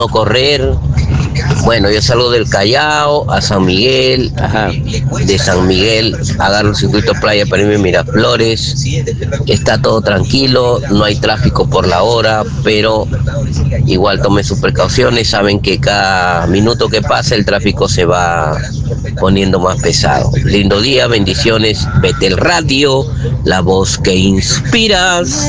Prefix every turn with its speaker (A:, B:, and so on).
A: correr. Bueno, yo salgo del Callao a San Miguel,
B: Ajá.
A: de San Miguel agarro el circuito playa para irme a Miraflores. Está todo tranquilo, no hay tráfico por la hora, pero igual tomen sus precauciones. Saben que cada minuto que pasa el tráfico se va poniendo más pesado. Lindo día, bendiciones, Betel Radio, la voz que inspiras.